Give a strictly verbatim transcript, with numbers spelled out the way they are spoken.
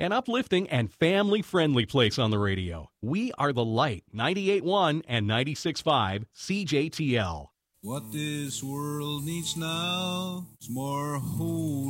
An uplifting and family-friendly place on the radio. We are The Light, ninety-eight point one and ninety-six point five C J T L. What this world needs now is more hope.